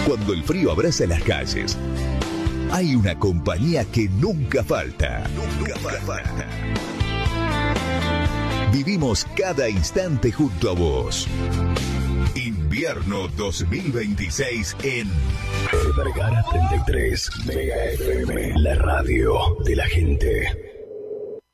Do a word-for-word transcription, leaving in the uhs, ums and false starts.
Cuando el frío abraza las calles, hay una compañía que nunca falta. Nunca falta. Vivimos cada instante junto a vos. Invierno dos mil veintiséis en Vergara treinta y tres Mega F M, la radio de la gente.